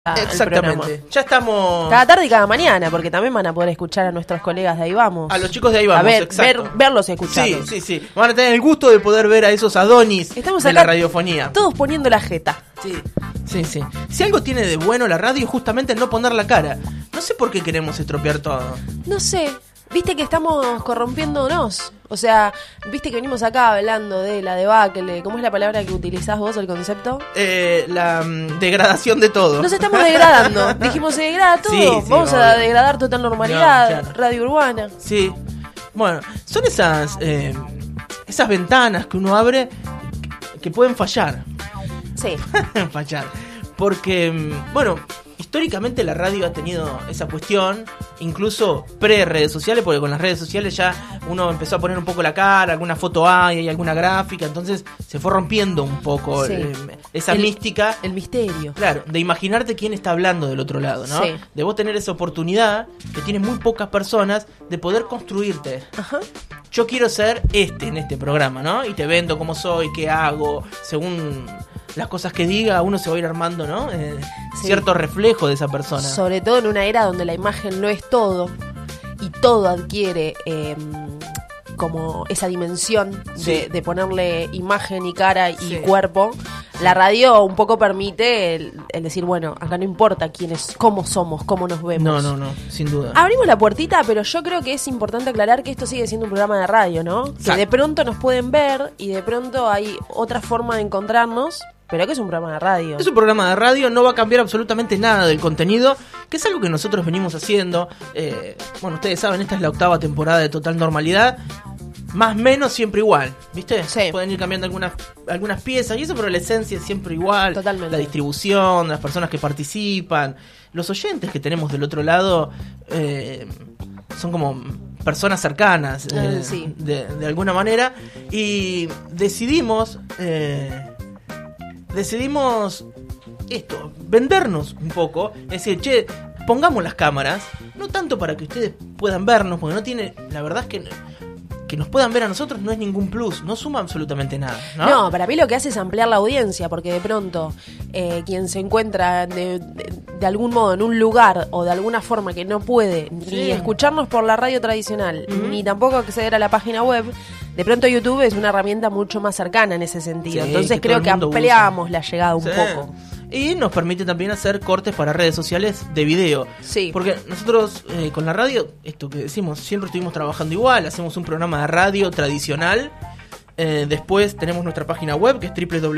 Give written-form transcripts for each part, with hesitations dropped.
Exactamente. Ya estamos. Cada tarde y cada mañana, porque también van a poder escuchar a nuestros colegas de Ahí Vamos. A los chicos de Ahí Vamos, verlos y escucharlos. Sí. Van a tener el gusto de poder ver a esos Adonis de la radiofonía. Todos poniendo la jeta. Sí. Si algo tiene de bueno la radio es justamente no poner la cara. No sé por qué queremos estropear todo. No sé. Viste que estamos corrompiéndonos. O sea, viste que venimos acá hablando de la debacle. ¿Cómo es la palabra que utilizás vos, el concepto? La degradación de todo. Nos estamos degradando. Dijimos, se degrada todo. Sí, vamos a degradar total normalidad. No, claro. Radio urbana. Sí. Bueno, son esas ventanas que uno abre que pueden fallar. Sí. Fallar. Porque, bueno, históricamente la radio ha tenido esa cuestión, incluso pre-redes sociales, porque con las redes sociales ya uno empezó a poner un poco la cara, alguna foto hay alguna gráfica, entonces se fue rompiendo un poco esa mística. El misterio. Claro, de imaginarte quién está hablando del otro lado, ¿no? Sí. De vos tener esa oportunidad, que tienen muy pocas personas, de poder construirte. Ajá. Yo quiero ser en este programa, ¿no? Y te vendo cómo soy, qué hago, según las cosas que diga, uno se va a ir armando, ¿no? Cierto reflejo de esa persona. Sobre todo en una era donde la imagen no es todo y todo adquiere como esa dimensión de ponerle imagen y cara y cuerpo. La radio un poco permite el decir, bueno, acá no importa quiénes, cómo somos, cómo nos vemos. No, sin duda. Abrimos la puertita, pero yo creo que es importante aclarar que esto sigue siendo un programa de radio, ¿no? Exacto. Que de pronto nos pueden ver y de pronto hay otra forma de encontrarnos, pero que es un programa de radio. Es un programa de radio, no va a cambiar absolutamente nada del contenido, que es algo que nosotros venimos haciendo. Bueno, ustedes saben, esta es la 8ª temporada de Total Normalidad. Más o menos siempre igual, ¿viste? Sí. Pueden ir cambiando algunas piezas y eso, pero la esencia es siempre igual. Totalmente. La distribución, las personas que participan, los oyentes que tenemos del otro lado son como personas cercanas, sí. de alguna manera. Y decidimos esto, vendernos un poco, es decir, che, pongamos las cámaras, no tanto para que ustedes puedan vernos, porque no tiene, la verdad es que nos puedan ver a nosotros no es ningún plus, no suma absolutamente nada, ¿no? No, para mí lo que hace es ampliar la audiencia, porque de pronto quien se encuentra de algún modo en un lugar o de alguna forma que no puede ni escucharnos por la radio tradicional, ni tampoco acceder a la página web, de pronto YouTube es una herramienta mucho más cercana en ese sentido. Entonces creo que ampliamos la llegada un poco. Y nos permite también hacer cortes para redes sociales de video. Sí. Porque nosotros con la radio, esto que decimos, siempre estuvimos trabajando igual, hacemos un programa de radio tradicional. Después tenemos nuestra página web, que es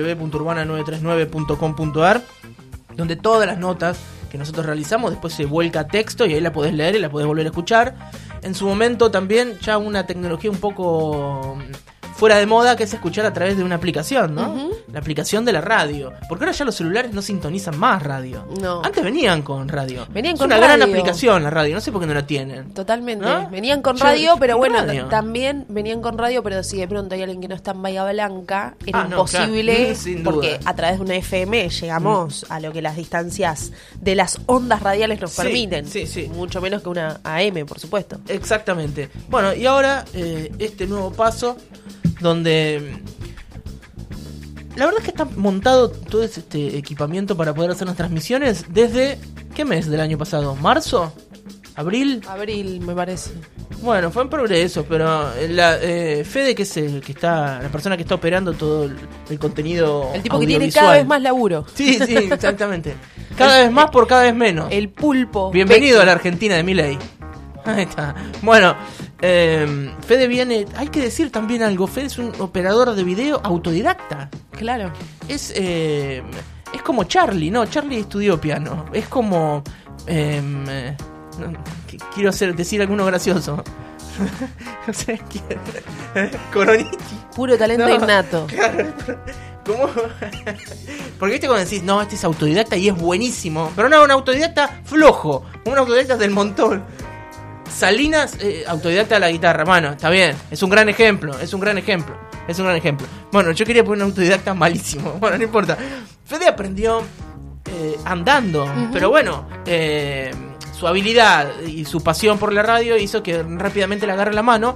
www.urbana939.com.ar, donde todas las notas que nosotros realizamos después se vuelca a texto y ahí la podés leer y la podés volver a escuchar. En su momento también ya una tecnología un poco fuera de moda, que es escuchar a través de una aplicación, ¿no? Uh-huh. La aplicación de la radio. Porque ahora ya los celulares no sintonizan más radio. No. Antes venían con radio. Venían es con una radio. Gran aplicación la radio, no sé por qué no la tienen. Totalmente. ¿No? Venían con radio, pero bueno, radio. También venían con radio, pero si de pronto hay alguien que no está en Bahía Blanca, era no, imposible, claro. porque a través de una FM llegamos a lo que las distancias de las ondas radiales nos permiten. Sí. Mucho menos que una AM, por supuesto. Exactamente. Bueno, y ahora este nuevo paso donde la verdad es que está montado todo este equipamiento para poder hacer las transmisiones desde ¿qué mes del año pasado? ¿Marzo? ¿Abril? Abril, me parece. Bueno, fue en progreso, pero Fede, que es la persona que está operando todo el contenido el tipo que tiene cada vez más laburo. Sí, exactamente. Cada vez más por cada vez menos. El pulpo. Bienvenido a la Argentina de Milei. Ahí está. Bueno, Fede viene, hay que decir también algo, Fede es un operador de video autodidacta. Claro. Es como Charlie, ¿no? Charlie estudió piano. Es como quiero decir alguno gracioso. No sé, Coroniti. Puro talento innato. Claro. ¿Cómo? Porque viste cuando decís, no, este es autodidacta y es buenísimo. Pero no, un autodidacta flojo. Un autodidacta del montón. Salinas, autodidacta de la guitarra, mano, está bien, es un gran ejemplo. Bueno, yo quería poner un autodidacta malísimo, bueno, no importa. Fede aprendió andando, pero bueno, su habilidad y su pasión por la radio hizo que rápidamente le agarre la mano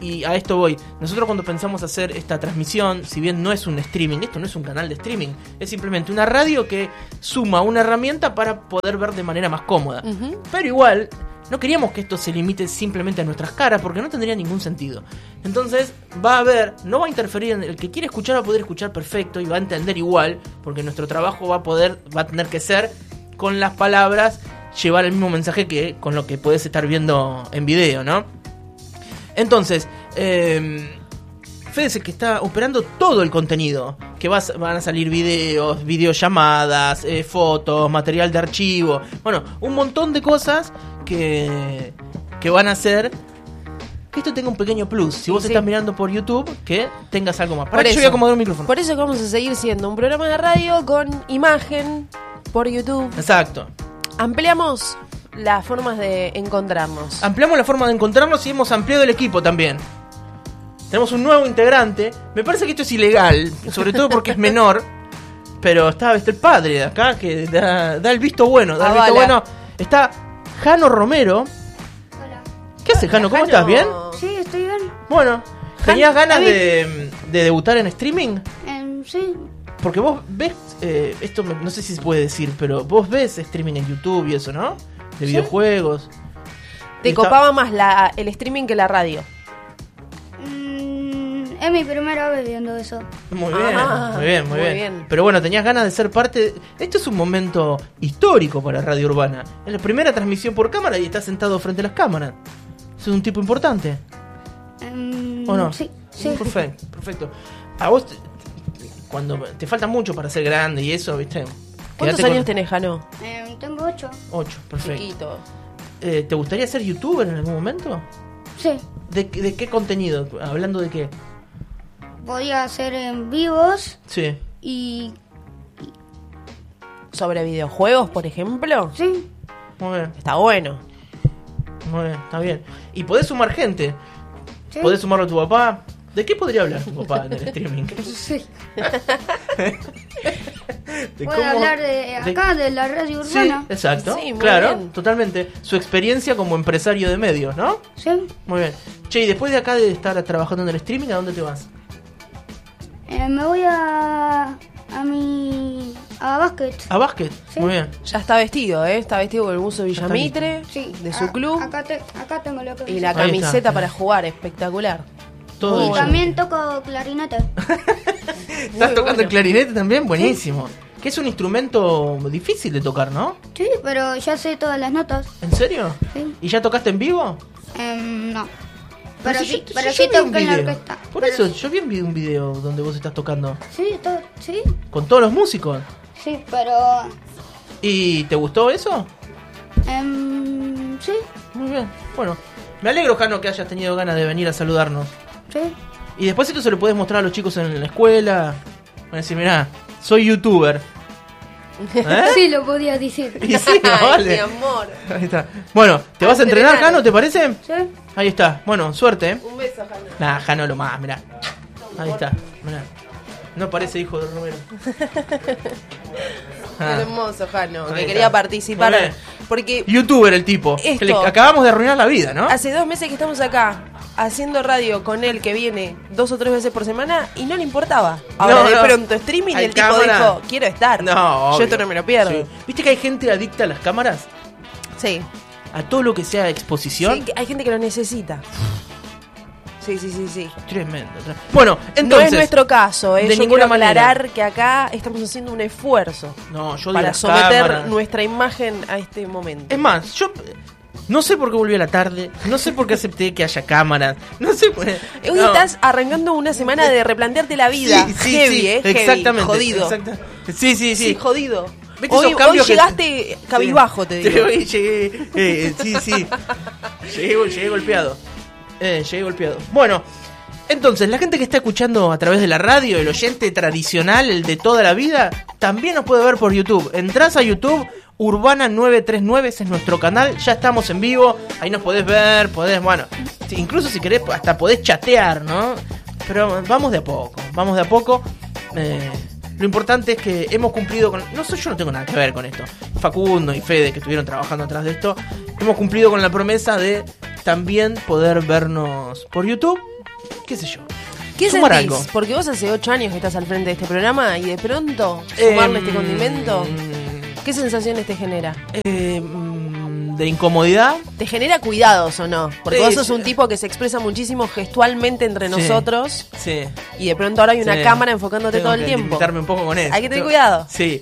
y a esto voy. Nosotros cuando pensamos hacer esta transmisión, si bien no es un streaming, esto no es un canal de streaming, es simplemente una radio que suma una herramienta para poder ver de manera más cómoda. Pero igual, no queríamos que esto se limite simplemente a nuestras caras, porque no tendría ningún sentido. Entonces, no va a interferir en el que quiere escuchar, va a poder escuchar perfecto y va a entender igual, porque nuestro trabajo va a tener que ser con las palabras, llevar el mismo mensaje que con lo que puedes estar viendo en video, ¿no? Entonces, Fede es el que está operando todo el contenido, que van a salir videos, videollamadas, fotos, material de archivo, bueno, un montón de cosas que van a hacer que esto tenga un pequeño plus. Si vos estás mirando por YouTube, que tengas algo más. Para eso yo voy a acomodar un micrófono. Por eso vamos a seguir siendo un programa de radio con imagen por YouTube. Exacto. Ampliamos las formas de encontrarnos. Ampliamos la forma de encontrarnos y hemos ampliado el equipo también. Tenemos un nuevo integrante. Me parece que esto es ilegal, sobre todo porque es menor. Pero está el padre de acá que da el visto bueno. Da el visto bueno. Está Jano Romero. Hola. ¿Qué haces, Jano? ¿Cómo estás? ¿Bien? Sí, estoy bien. Bueno, ¿tenías ganas de debutar en streaming? Sí. Porque vos ves, esto no sé si se puede decir, pero vos ves streaming en YouTube y eso, ¿no? De videojuegos. ¿Te copaba más el streaming que la radio? Es mi primera vez viendo eso. Muy bien. Pero bueno, tenías ganas de ser parte. Esto es un momento histórico para Radio Urbana. Es la primera transmisión por cámara y estás sentado frente a las cámaras. ¿Es un tipo importante? ¿O no? Sí. Perfecto. A vos, cuando te falta mucho para ser grande y eso, ¿viste? ¿Cuántos años tenés, Jano? Tengo 8. 8, perfecto. Chiquito. ¿Te gustaría ser youtuber en algún momento? Sí. ¿De qué contenido? ¿Hablando de qué? Podía hacer en vivos Sí. y... ¿Sobre videojuegos, por ejemplo? Sí. Muy bien, Está bueno. está bien. ¿Y podés sumar gente? Sí. ¿Podés sumarlo a tu papá? ¿De qué podría hablar tu papá en el streaming? Sí. ¿De Puedo hablar de acá, de la radio Sí, urbana. exacto. Sí, muy claro, bien. totalmente. Su experiencia como empresario de medios, ¿no? Sí. Muy bien. Che, y después de acá de estar trabajando en el streaming, ¿a dónde te vas? Me voy a básquet. ¿A básquet? Sí. Muy bien. Ya está vestido, ¿eh? Está vestido con el buzo Villamitre Sí. de su club. Acá tengo la Y la Ahí camiseta está. para jugar, espectacular. Todo Y hecho. también toco clarinete. ¿Estás tocando el clarinete también? Buenísimo. Que es un instrumento difícil de tocar, ¿no? Sí, pero ya sé todas las notas. ¿En serio? Sí. ¿Y ya tocaste en vivo? No. Pero si sí, yo- pero si sí yo vi un toco en la video. orquesta. Por Pero- eso, yo vi un video donde vos estás tocando Sí, sí, con todos los músicos. sí, pero... ¿Y te gustó eso? sí, Muy bien. Bueno, me alegro, Jano, que hayas tenido ganas de venir a saludarnos. sí. Y después esto se lo podés mostrar a los chicos en la escuela. Van a decir, mirá, soy youtuber. ¿Eh? Sí, lo podía decir. Y sí, no, Ay, vale. mi amor. Ahí está. Bueno, ¿te vas a entrenar, Entrenar. Jano? ¿Te parece? Sí. Ahí está. Bueno, suerte, ¿eh? Un beso, Jano. Nah, Jano lo más, mirá. Ahí está, mirá. No parece hijo de Romero. Ah. Hermoso, Jano, Ahí que está. quería participar. Muy bien. Porque Youtuber el tipo. Que le Esto. acabamos de arruinar la vida, ¿no? hace 2 meses que estamos acá haciendo radio con él, que viene 2 o 3 veces por semana y no le importaba. Ahora No, de no. pronto streaming y Hay el tipo cámara. dijo, quiero estar. No, Yo obvio. esto no me lo pierdo. Sí. ¿Viste que hay gente adicta a las cámaras? Sí. A todo lo que sea exposición. Sí, que hay gente que lo necesita. Sí. Tremendo. Bueno, No entonces. es nuestro caso, de yo ninguna quiero manera. aclarar que acá estamos haciendo un esfuerzo No, yo digo para las someter cámaras. nuestra imagen a este momento. Es más, yo no sé por qué volví a la tarde, no sé por qué acepté que haya cámaras, no sé por Hoy no. estás arrancando una semana de replantearte la vida. Heavy, heavy, exactamente. jodido. Sí. Jodido. ¿Viste Hoy esos cambios que- llegaste cabizbajo, te digo. Hoy llegué, sí. Llegué golpeado. Llegué golpeado. Bueno, entonces, la gente que está escuchando a través de la radio, el oyente tradicional, el de toda la vida, también nos puede ver por YouTube. Entrás a YouTube, Urbana 939, ese es nuestro canal, ya estamos en vivo, ahí nos podés ver, bueno, incluso si querés, hasta podés chatear, ¿no? Pero vamos de a poco. Lo importante es que hemos cumplido con... yo no tengo nada que ver con esto. Facundo y Fede, que estuvieron trabajando atrás de esto, hemos cumplido con la promesa de también poder vernos por YouTube. qué sé yo. ¿Qué Sumar sentís? algo. Porque vos hace 8 años que estás al frente de este programa y de pronto sumarle este condimento, ¿qué sensaciones te genera? De incomodidad. ¿Te genera cuidados o no? Porque vos sos Sí. un tipo que se expresa muchísimo gestualmente entre nosotros Sí. y de pronto ahora hay una Sí. cámara enfocándote Tengo todo el que tiempo. limitarme un poco con eso. Hay que tener cuidado. Sí.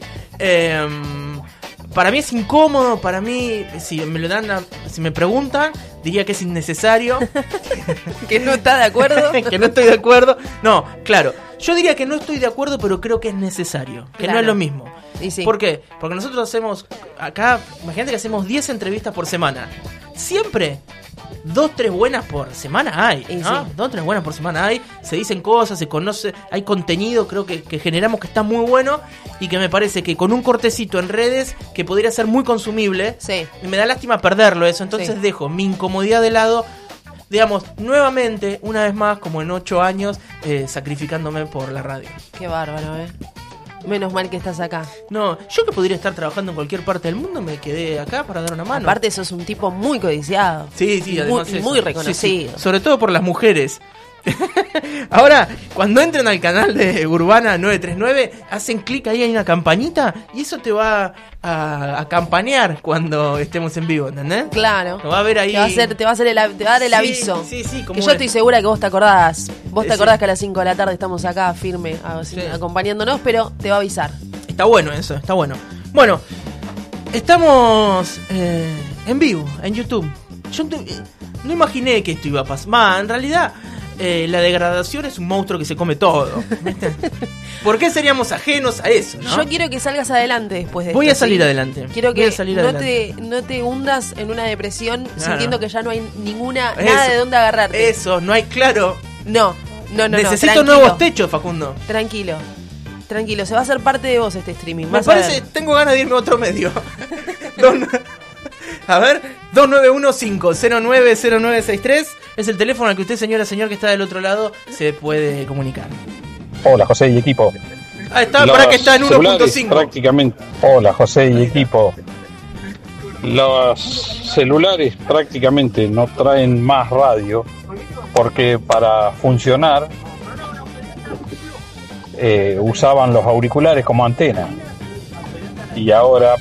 Para mí es incómodo, para mí, si me preguntan, diría que es innecesario. Que no está de acuerdo. Que no estoy de acuerdo. No, claro. Yo diría que no estoy de acuerdo, pero creo que es necesario. Que Claro. no es lo mismo. Y sí. ¿Por qué? Porque nosotros hacemos, acá, imagínate que hacemos 10 entrevistas por semana. Siempre 2-3 buenas por semana hay, Y ¿no? sí. 2-3 buenas por semana hay, se dicen cosas, se conoce, hay contenido, creo que generamos que está muy bueno y que me parece que con un cortecito en redes que podría ser muy consumible, Sí. y me da lástima perderlo eso, entonces Sí. dejo mi incomodidad de lado, digamos, nuevamente, una vez más, como en 8 años, sacrificándome por la radio. Qué bárbaro, Menos mal que estás acá. No, yo que podría estar trabajando en cualquier parte del mundo, me quedé acá para dar una mano. Aparte sos un tipo muy codiciado. Sí, sí, además muy, eso. muy reconocido. Sí, sí. Sobre todo por las mujeres. Ahora, cuando entren al canal de Urbana 939, hacen clic ahí, hay una campanita y eso te va a campanear cuando estemos en vivo, ¿entendés? Claro. Lo va a ver ahí. Te va a dar el Sí, aviso. sí, sí, como Que yo es. estoy segura que vos te acordás. Vos te Sí. acordás que a las 5 de la tarde estamos acá firme, Sí. acompañándonos, pero te va a avisar. Está bueno eso, está bueno. Bueno, estamos en vivo, en YouTube. Yo no imaginé que esto iba a pasar. En realidad, la degradación es un monstruo que se come todo. ¿Viste? ¿Por qué seríamos ajenos a eso, no? Yo quiero que salgas adelante después de Voy esto, a salir ¿sí? adelante. Quiero Voy que a salir no te hundas en una depresión sintiendo que ya no hay nada Eso. de dónde agarrarte. Eso, no hay claro. No. Necesito tranquilo. nuevos techos, Facundo. Tranquilo, se va a hacer parte de vos este streaming. Me vas a parece, ver. tengo ganas de irme a otro medio. A ver, 2915-090963 es el teléfono al que usted, señora, señor, que está del otro lado, se puede comunicar. Hola José y equipo. Ah, está, para que está en celulares 1.5. prácticamente. Hola José y equipo. Los celulares prácticamente no traen más radio porque para funcionar usaban los auriculares como antena y ahora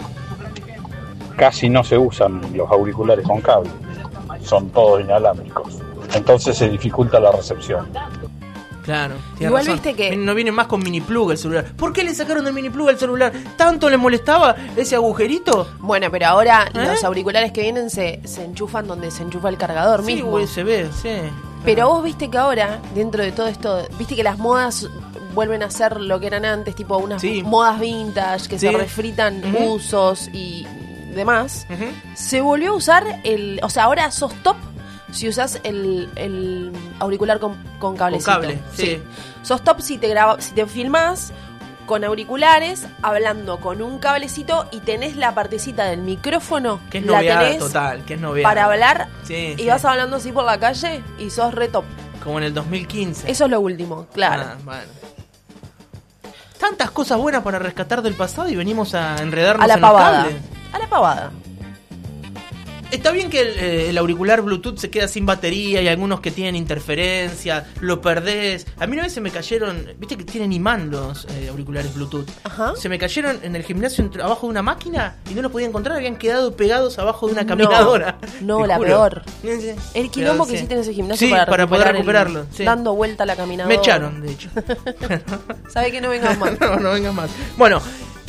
casi no se usan los auriculares con cable, son todos inalámbricos, entonces se dificulta la recepción. Claro, tiene Igual razón. viste que- No viene más con mini plug el celular. ¿Por qué le sacaron el mini plug al celular? ¿Tanto les molestaba ese agujerito? Bueno, pero ahora ¿Eh? los auriculares que vienen se enchufan donde se enchufa el cargador Sí, mismo. USB, sí. Pero vos viste que ahora, dentro de todo esto, viste que las modas vuelven a ser lo que eran antes, tipo unas Sí. modas vintage que Sí. se refritan Ujú. usos y demás. Ujú. Se volvió a usar o sea, ahora sos top si usas el auricular con cablecito. Con cable, sí. Sos top si te filmás con auriculares, hablando con un cablecito y tenés la partecita del micrófono, Que es la novedad tenés total, que es novedad. para hablar Sí, y sí. vas hablando así por la calle y sos re top. Como en el 2015. Eso es lo último, claro. Ah, bueno. Tantas cosas buenas para rescatar del pasado y venimos a enredarnos A la en los pavada. cables. A la pavada. Está bien que el auricular Bluetooth se queda sin batería y algunos que tienen interferencia, lo perdés. A mí una vez se me cayeron, viste que tienen imán los auriculares Bluetooth. Ajá. Se me cayeron en el gimnasio abajo de una máquina y no los podía encontrar, habían quedado pegados abajo de una caminadora. No, Te la juro. peor. Sí, sí. El quilombo Pero, que sí. hiciste en ese gimnasio Sí, para poder recuperarlo. Sí. Dando vuelta a la caminadora. Me echaron, de hecho. Sabe que no vengas más. No venga más. Bueno,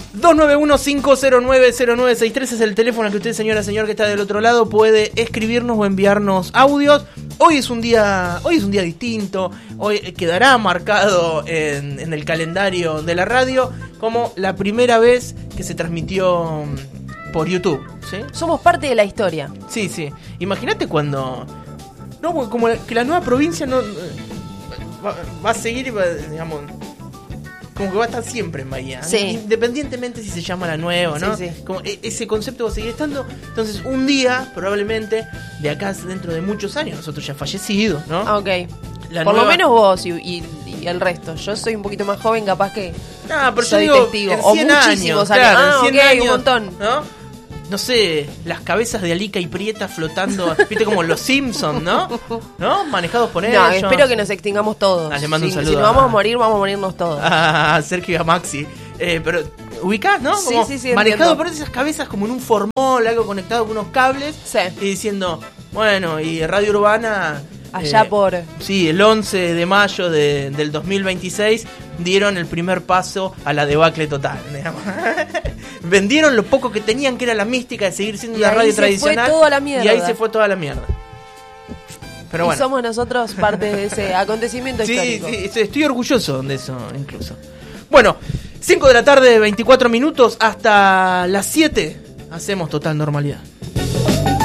291-509-0963 es el teléfono al que usted, señora, señor, que está del otro lado, puede escribirnos o enviarnos audios. Hoy es un día distinto. Hoy quedará marcado en el calendario de la radio como la primera vez que se transmitió por YouTube, ¿sí? Somos parte de la historia. Sí, sí. Imagínate cuando... No, como que la nueva provincia no va a seguir, digamos... Como que va a estar siempre en Bahía, Sí. independientemente si se llama la nueva, ¿no? Sí, sí. Como ese concepto va a seguir estando. Entonces, un día, probablemente, de acá dentro de muchos años, nosotros ya fallecidos, ¿no? Ah, ok. La Por lo nueva- menos vos y el resto. Yo soy un poquito más joven, capaz que Ah, pero soy yo digo, testigo. en O 100 muchísimos años, años. claro, Ah, en 100 ok, años, un montón. ¿no? no sé, las cabezas de Alica y Prieta flotando, viste, como los Simpsons, ¿no? Manejados por ellos. No, espero que nos extingamos todos. Le mando un saludo. Si nos vamos a morirnos todos. A Sergio y a Maxi. Pero, ubicás, ¿no? Como sí, manejado por esas cabezas como en un formol, algo conectado con unos cables. Sí. Y diciendo, bueno, y Radio Urbana... Allá por... Sí, el 11 de mayo del 2026 dieron el primer paso a la debacle total, digamos. Vendieron lo poco que tenían, que era la mística de seguir siendo una radio tradicional. Fue toda la mierda. Y ahí se fue toda la mierda. Pero bueno. Y somos nosotros parte de ese acontecimiento histórico. Sí, estoy orgulloso de eso incluso. Bueno, 5 de la tarde, 24 minutos, hasta las 7 hacemos Total Normalidad.